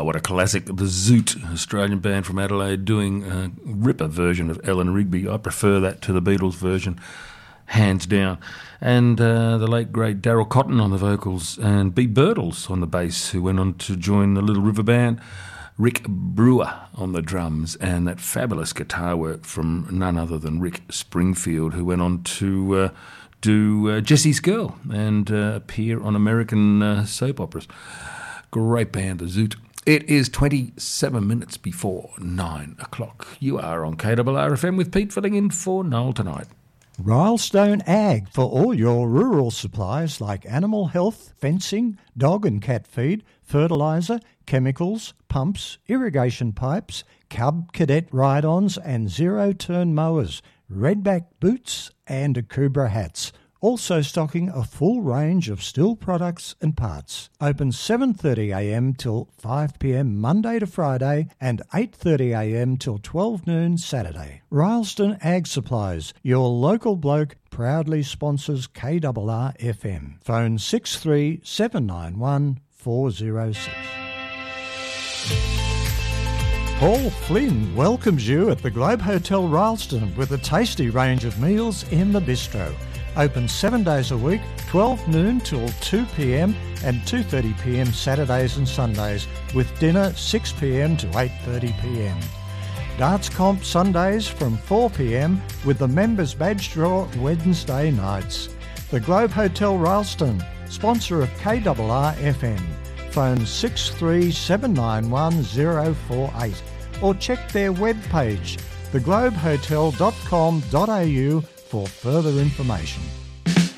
what a classic. The Zoot, Australian band from Adelaide, doing a ripper version of Ellen Rigby. I prefer that to the Beatles version, hands down. And the late, great Daryl Cotton on the vocals and Bea Birtles on the bass, who went on to join the Little River Band. Rick Brewer on the drums, and that fabulous guitar work from none other than Rick Springfield, who went on to do Jesse's Girl and appear on American soap operas. Great band, the Zoot. It is 27 minutes before 9 o'clock. You are on KRRFM with Pete filling in for Noel tonight. Rylestone Ag for all your rural supplies like animal health, fencing, dog and cat feed, fertiliser, chemicals, pumps, irrigation pipes, Cub Cadet ride-ons and zero-turn mowers, redback boots and Akubra hats. Also stocking a full range of Stihl products and parts. Open 7:30am till 5pm Monday to Friday and 8:30am till 12 noon Saturday. Rylestone Ag Supplies, your local bloke, proudly sponsors KRR FM. Phone 63791 406. Paul Flynn welcomes you at the Globe Hotel Rylstone with a tasty range of meals in the bistro. Open 7 days a week, 12 noon till 2pm and 2:30pm Saturdays and Sundays, with dinner 6pm to 8:30pm. Darts comp Sundays from 4pm with the members badge draw Wednesday nights. The Globe Hotel Rylstone, sponsor of KRR FM. Phone 63791 or check their webpage, theglobehotel.com.au for further information.